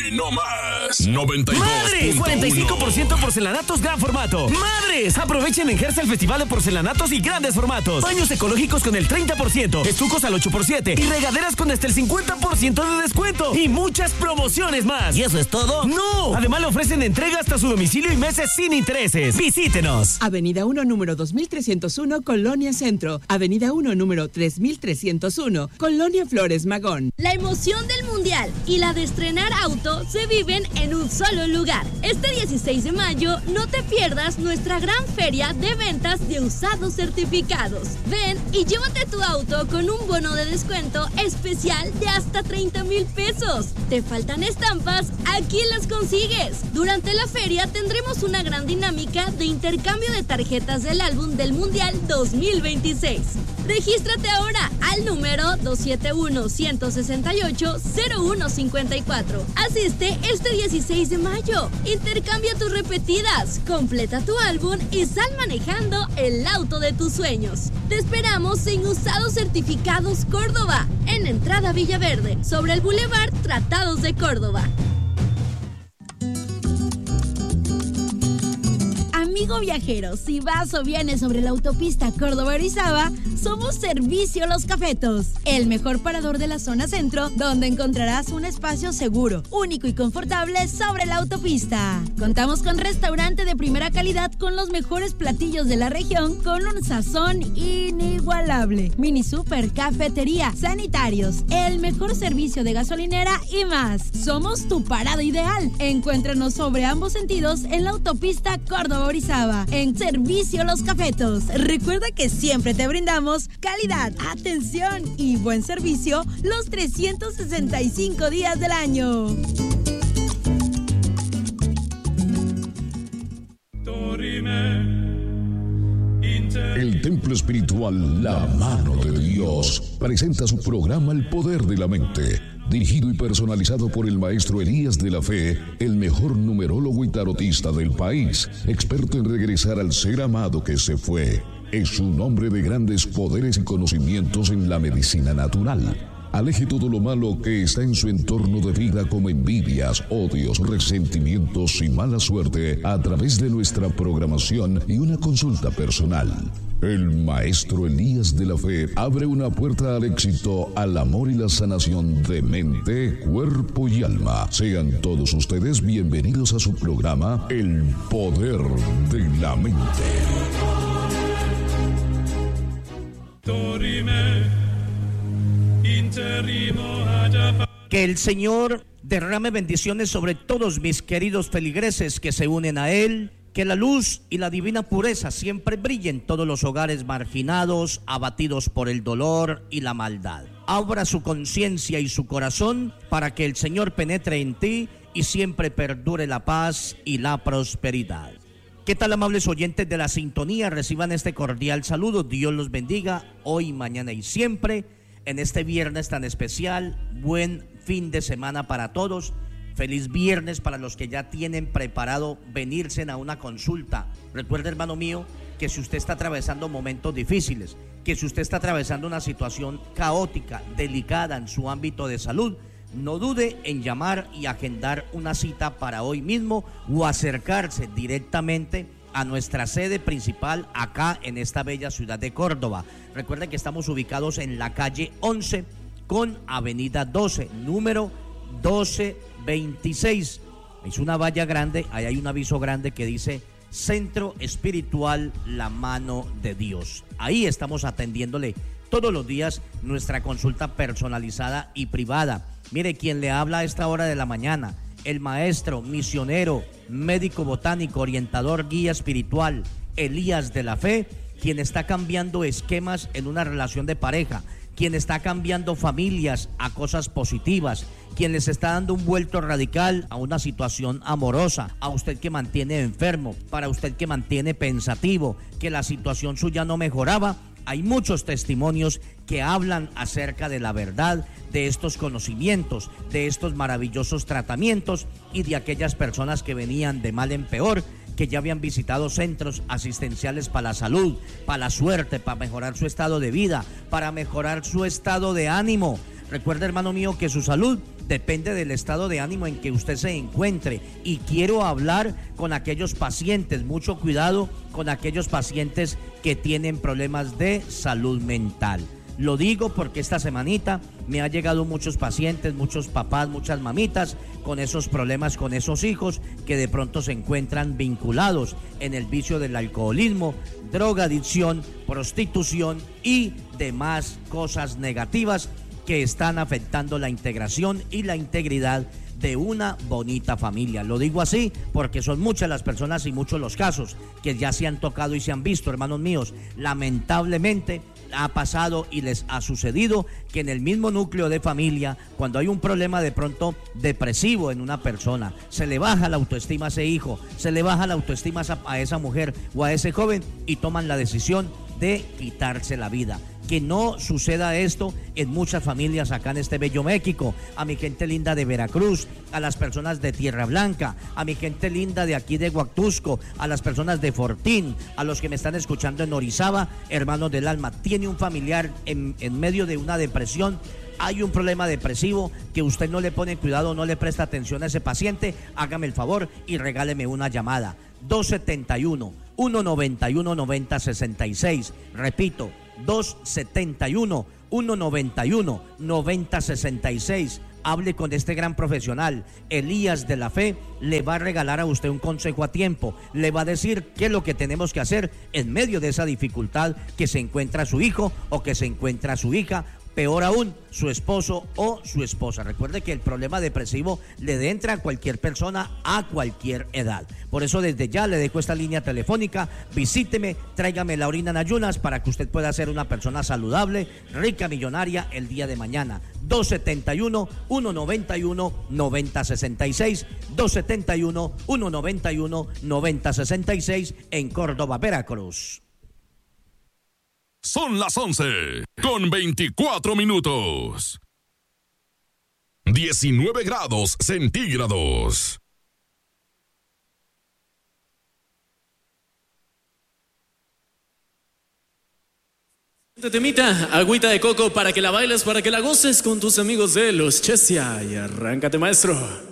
Y no más. 92. ¡Madres! 45% porcelanatos gran formato. ¡Madres! Aprovechen en Gersa el Festival de Porcelanatos y Grandes Formatos. Baños ecológicos con el 30%, estucos al 8x7 y regaderas con hasta el 50% de descuento. Y muchas promociones más. ¿Y eso es todo? ¡No! Además le ofrecen entrega hasta su domicilio y meses sin intereses. ¡Visítenos! Avenida 1, número 2301, Colonia Centro. Avenida 1, número 3301, Colonia Flores Magón. La emoción del Mundial y la de estrenar auto se viven en un solo lugar. Este 16 de mayo no te pierdas nuestra gran feria de ventas de usados certificados. Ven y llévate tu auto con un bono de descuento especial de hasta 30,000 pesos. ¿Te faltan estampas? Aquí las consigues. Durante la feria tendremos una gran dinámica de intercambio de tarjetas del álbum del Mundial 2026. Regístrate ahora al número 271-168-0154. Asiste este 16 de mayo. Intercambia tus repetidas, completa tu álbum y sal manejando el auto de tus sueños. Te esperamos en Usados Certificados Córdoba, en entrada Villaverde, sobre el Boulevard Tratados de Córdoba. Amigo viajero, si vas o vienes sobre la autopista Córdoba-Orizaba, somos Servicio Los Cafetos, el mejor parador de la zona centro, donde encontrarás un espacio seguro, único y confortable sobre la autopista. Contamos con restaurante de primera calidad con los mejores platillos de la región con un sazón inigualable. Mini super, cafetería, sanitarios, el mejor servicio de gasolinera y más. Somos tu parada ideal. Encuéntranos sobre ambos sentidos en la autopista Córdoba-Orizaba, en Servicio Los Cafetos. Recuerda que siempre te brindamos calidad, atención y buen servicio los 365 días del año. El templo espiritual La Mano de Dios presenta su programa El Poder de la Mente, dirigido y personalizado por el maestro Elías de la Fe, el mejor numerólogo y tarotista del país, experto en regresar al ser amado que se fue. Es un hombre de grandes poderes y conocimientos en la medicina natural. Aleje todo lo malo que está en su entorno de vida, como envidias, odios, resentimientos y mala suerte, a través de nuestra programación y una consulta personal. El maestro Elías de la Fe abre una puerta al éxito, al amor y la sanación de mente, cuerpo y alma. Sean todos ustedes bienvenidos a su programa El Poder de la Mente. Que el Señor derrame bendiciones sobre todos mis queridos feligreses que se unen a Él. Que la luz y la divina pureza siempre brillen en todos los hogares marginados, abatidos por el dolor y la maldad. Abra su conciencia y su corazón para que el Señor penetre en ti y siempre perdure la paz y la prosperidad. ¿Qué tal, amables oyentes de la sintonía? Reciban este cordial saludo. Dios los bendiga hoy, mañana y siempre. En este viernes tan especial, buen fin de semana para todos. Feliz viernes para los que ya tienen preparado venirse a una consulta. Recuerde, hermano mío, que si usted está atravesando momentos difíciles, que si usted está atravesando una situación caótica, delicada en su ámbito de salud, no dude en llamar y agendar una cita para hoy mismo o acercarse directamente a nuestra sede principal acá en esta bella ciudad de Córdoba. Recuerden que estamos ubicados en la calle 11 con avenida 12, número 1226. Es una valla grande, ahí hay un aviso grande que dice Centro Espiritual La Mano de Dios. Ahí estamos atendiéndole todos los días nuestra consulta personalizada y privada. Mire, quien le habla a esta hora de la mañana, el maestro, misionero, médico botánico, orientador, guía espiritual, Elías de la Fe, quien está cambiando esquemas en una relación de pareja, quien está cambiando familias a cosas positivas, quien les está dando un vuelto radical a una situación amorosa, a usted que mantiene enfermo, para usted que mantiene pensativo, que la situación suya no mejoraba. Hay muchos testimonios que hablan acerca de la verdad, de estos conocimientos, de estos maravillosos tratamientos y de aquellas personas que venían de mal en peor, que ya habían visitado centros asistenciales para la salud, para la suerte, para mejorar su estado de vida, para mejorar su estado de ánimo. Recuerde, hermano mío, que su salud depende del estado de ánimo en que usted se encuentre. Y quiero hablar con aquellos pacientes, mucho cuidado con aquellos pacientes que tienen problemas de salud mental. Lo digo porque esta semanita me ha llegado muchos pacientes, muchos papás, muchas mamitas con esos problemas, con esos hijos que de pronto se encuentran vinculados en el vicio del alcoholismo, drogadicción, prostitución y demás cosas negativas que están afectando la integración y la integridad de una bonita familia. Lo digo así porque son muchas las personas y muchos los casos que ya se han tocado y se han visto, hermanos míos. Lamentablemente ha pasado y les ha sucedido que en el mismo núcleo de familia, cuando hay un problema de pronto depresivo en una persona, se le baja la autoestima a ese hijo, se le baja la autoestima a esa mujer o a ese joven y toman la decisión de quitarse la vida. Que no suceda esto en muchas familias acá en este bello México. A mi gente linda de Veracruz, a las personas de Tierra Blanca, a mi gente linda de aquí de Huactusco, a las personas de Fortín, a los que me están escuchando en Orizaba, hermanos del alma. Tiene un familiar en medio de una depresión, hay un problema depresivo que usted no le pone cuidado, no le presta atención a ese paciente, hágame el favor y regáleme una llamada. 271-191-9066. Repito, 271-191-9066. Hable con este gran profesional, Elías de la Fe. Le va a regalar a usted un consejo a tiempo. Le va a decir qué es lo que tenemos que hacer en medio de esa dificultad que se encuentra su hijo o que se encuentra su hija. Peor aún, su esposo o su esposa. Recuerde que el problema depresivo le entra a cualquier persona a cualquier edad. Por eso desde ya le dejo esta línea telefónica. Visíteme, tráigame la orina en ayunas para que usted pueda ser una persona saludable, rica, millonaria el día de mañana. 271-191-9066. 271-191-9066 en Córdoba, Veracruz. Son las 11:24. 19 grados centígrados. Temita, agüita de coco para que la bailes, para que la goces con tus amigos de los Chesia. Y arráncate, maestro.